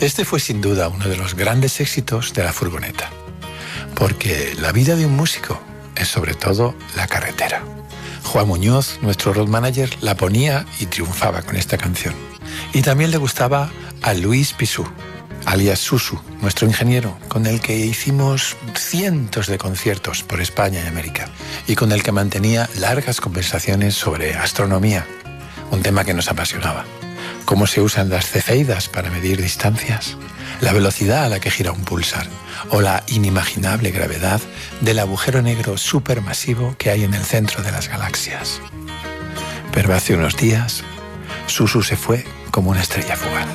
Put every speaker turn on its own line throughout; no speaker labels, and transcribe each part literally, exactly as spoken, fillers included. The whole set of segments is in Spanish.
Este fue sin duda uno de los grandes éxitos de La Furgoneta, porque la vida de un músico es sobre todo la carretera. Juan Muñoz, nuestro road manager, la ponía y triunfaba con esta canción. Y también le gustaba a Luis Pisú, alias Susu, nuestro ingeniero, con el que hicimos cientos de conciertos por España y América, y con el que mantenía largas conversaciones sobre astronomía, un tema que nos apasionaba. Cómo se usan las cefeidas para medir distancias, la velocidad a la que gira un púlsar, o la inimaginable gravedad del agujero negro supermasivo que hay en el centro de las galaxias. Pero hace unos días, Susu se fue como una estrella fugaz.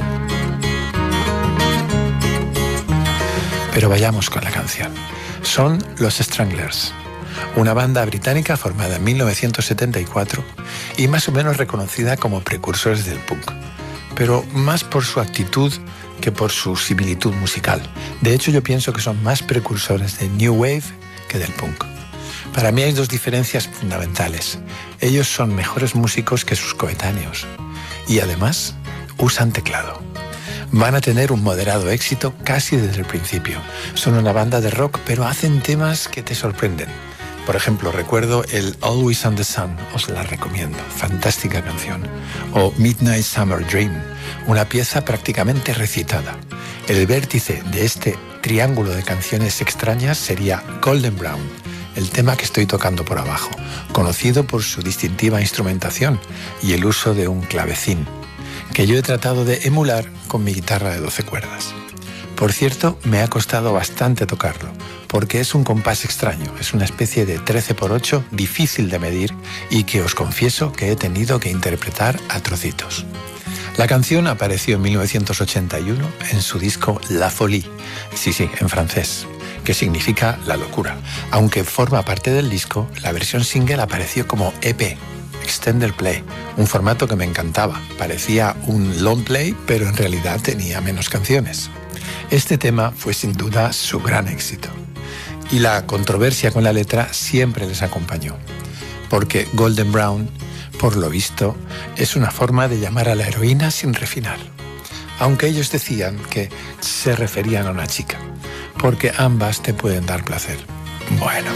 Pero vayamos con la canción. Son los Stranglers, una banda británica formada en mil novecientos setenta y cuatro y más o menos reconocida como precursores del punk, pero más por su actitud que por su similitud musical. De hecho, yo pienso que son más precursores de New Wave que del punk. Para mí hay dos diferencias fundamentales. Ellos son mejores músicos que sus coetáneos y además usan teclado. Van a tener un moderado éxito casi desde el principio. Son una banda de rock, pero hacen temas que te sorprenden. Por ejemplo, recuerdo el Always on the Sun, os la recomiendo, fantástica canción. O Midnight Summer Dream, una pieza prácticamente recitada. El vértice de este triángulo de canciones extrañas sería Golden Brown, el tema que estoy tocando por abajo, conocido por su distintiva instrumentación y el uso de un clavecín, que yo he tratado de emular con mi guitarra de doce cuerdas. Por cierto, me ha costado bastante tocarlo, porque es un compás extraño, es una especie de trece por ocho difícil de medir y que os confieso que he tenido que interpretar a trocitos. La canción apareció en mil novecientos ochenta y uno en su disco La Folie, sí, sí, en francés, que significa la locura. Aunque forma parte del disco, la versión single apareció como E P, Extended Play, un formato que me encantaba. Parecía un long play, pero en realidad tenía menos canciones. Este tema fue sin duda su gran éxito. Y la controversia con la letra siempre les acompañó, porque Golden Brown, por lo visto, es una forma de llamar a la heroína sin refinar. Aunque ellos decían que se referían a una chica, porque ambas te pueden dar placer. Bueno.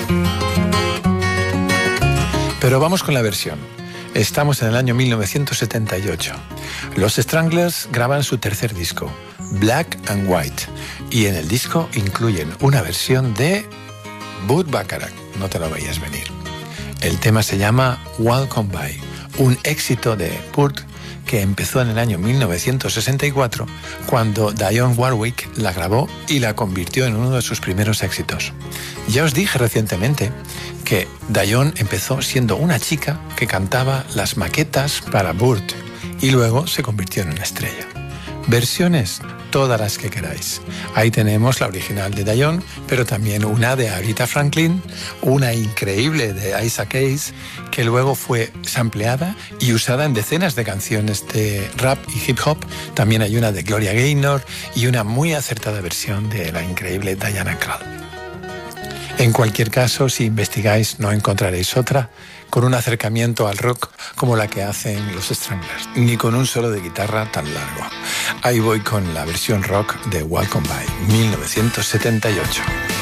Pero vamos con la versión. Estamos en el año mil novecientos setenta y ocho. Los Stranglers graban su tercer disco, Black and White, y en el disco incluyen una versión de Burt Bacharach, no te lo veías venir. El tema se llama Welcome By, un éxito de Burt que empezó en el año mil novecientos sesenta y cuatro, cuando Dionne Warwick la grabó y la convirtió en uno de sus primeros éxitos. Ya os dije recientemente que Dionne empezó siendo una chica que cantaba las maquetas para Burt y luego se convirtió en una estrella. Versiones, todas las que queráis. Ahí tenemos la original de Dionne, pero también una de Aretha Franklin, una increíble de Isaac Hayes, que luego fue sampleada y usada en decenas de canciones de rap y hip hop. También hay una de Gloria Gaynor y una muy acertada versión de la increíble Diana Krall. En cualquier caso, si investigáis, no encontraréis otra con un acercamiento al rock como la que hacen los Stranglers, ni con un solo de guitarra tan largo. Ahí voy con la versión rock de Welcome By, mil novecientos setenta y ocho.